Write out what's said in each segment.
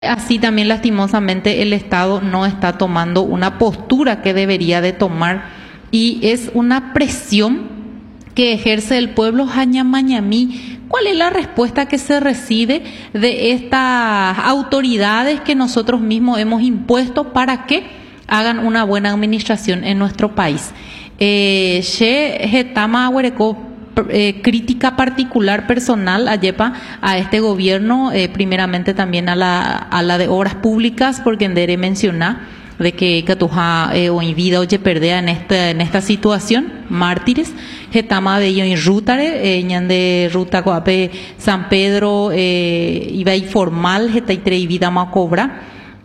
Así también lastimosamente el Estado no está tomando una postura que debería de tomar y es una presión que ejerce el pueblo Jañamañamí. ¿Cuál es la respuesta que se recibe de estas autoridades que nosotros mismos hemos impuesto para que hagan una buena administración en nuestro país? Crítica particular personal a este gobierno, primeramente también a la de obras públicas, porque en dere mencionar de que Catuja o en vida oye perdea en esta situación, mártires, getama de ello en rutare, ñande ruta coape San Pedro, iba informal, geta y vida ma cobra.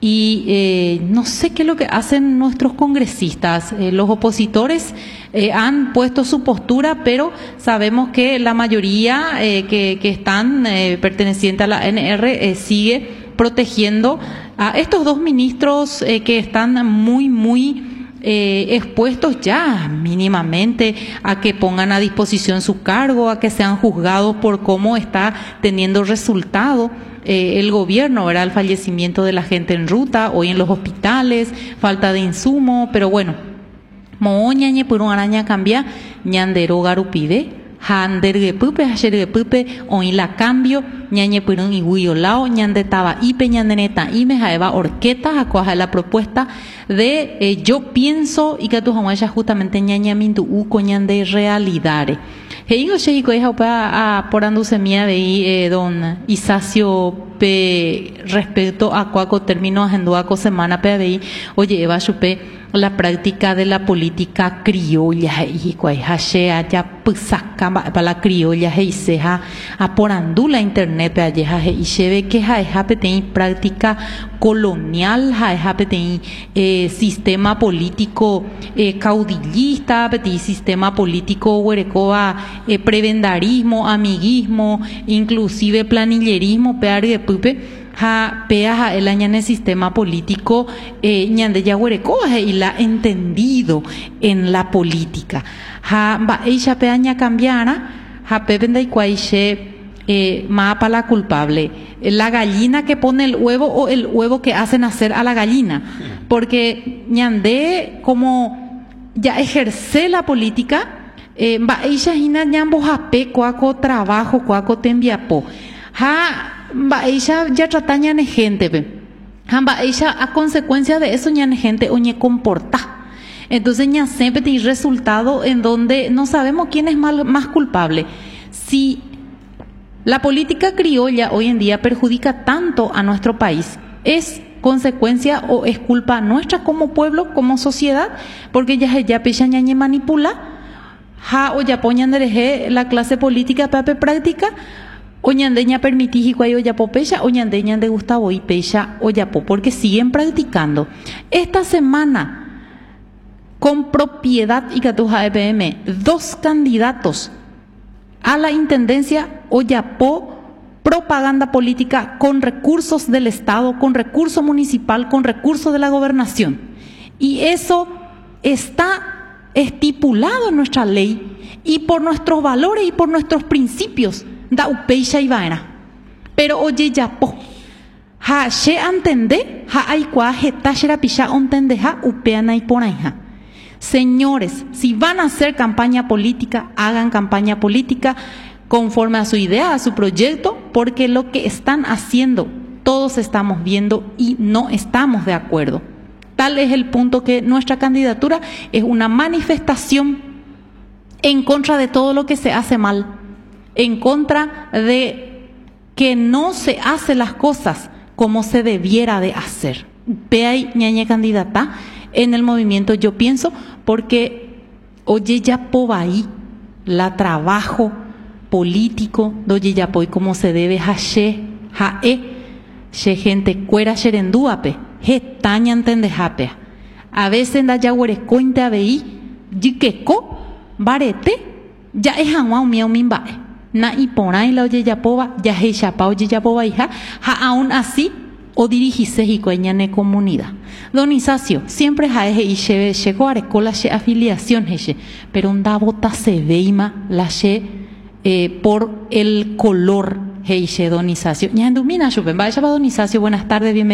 Y no sé qué es lo que hacen nuestros congresistas. Los opositores han puesto su postura, pero sabemos que la mayoría que están pertenecientes a la NR sigue protegiendo a estos dos ministros que están muy expuestos ya mínimamente a que pongan a disposición su cargo, a que sean juzgados por cómo está teniendo resultado el gobierno, ¿verdad? El fallecimiento de la gente en ruta, hoy en los hospitales, falta de insumo, pero bueno, mooñañe por una araña cambia, ñandero garupide, handerge pupe, hasherge pupe, hoy la cambio, ñañe por un iguiolao, ñande taba ipe, ñandeneta, y me jaeva orqueta, acoja la propuesta de yo pienso y que tu jamaya justamente ñaña mintu uco ñande realidare. Heigo cheiko es a por anducemia de don Isacio pe respecto a cuaco término agenduaco semana pe de oye eva chupe la práctica de la política criolla y cuai hashe ya pusaca para la criolla y seja a por andula internet pe alleja y cheve que ja pe práctica colonial ja pe sistema político caudillista pe sistema político huerecoa prebendarismo, amiguismo, inclusive planillerismo, peargue pupe, ja pea el añane sistema político ñande yaguerecoa y la entendido en la política. Ja ba ella peaña cambiara, ja pebenda y cuaiche mapa la culpable, la gallina que pone el huevo o el huevo que hace nacer a la gallina, porque ñande como ya ejerce la política. Baisha hina ñambo jape cuaco trabajo cuaco tembiapo ha baisha ya trataña ne gente pe ha baisha a consecuencia de eso ñane gente oñe comporta, entonces ña siempre tiene resultado en donde no sabemos quién es más culpable. Si la política criolla hoy en día perjudica tanto a nuestro país, es consecuencia o es culpa nuestra como pueblo, como sociedad, porque ya pecha ñañe manipula ja o ya poñan dereje la clase política pape práctica o ñandeña permití y o ya popecha o ñandeña de Gustavo y pecha o ya porque siguen practicando. Esta semana con propiedad y catuja EPM 2 candidatos a la intendencia Ollapó, propaganda política con recursos del Estado, con recurso municipal, con recursos de la gobernación, y eso está estipulado en nuestra ley y por nuestros valores y por nuestros principios da upeixa y vaina. Pero oye ya po ha she antende ha aikua jeta sherapisha ontende ha upeana y ponaija. Señores, si van a hacer campaña política, hagan campaña política conforme a su idea, a su proyecto, porque lo que están haciendo todos estamos viendo y no estamos de acuerdo. Tal es el punto que nuestra candidatura es una manifestación en contra de todo lo que se hace mal, en contra de que no se hacen las cosas como se debiera de hacer. Ve ahí, ñaña candidata, en el movimiento Yo Pienso, porque oye ya po ahí la trabajo político, doye ya po y como se debe jae gente cuera xerendúape. Getaña entendejapea. A veces da ya huerecointe a veí, yiqueco, barete, ya es agua un mimbae. Na y pona y la oye ya pova, ya he chapa oye ya pova hija, ja aún así, o dirigise y coñane comunidad. Don Isacio, siempre jaeje y llegó a recola she afiliación jeche, pero un da bota se veima la she por el color Heiche Donizacio. Ya en Dumina, Chupen, vaya Donizacio, buenas tardes, bienvenido.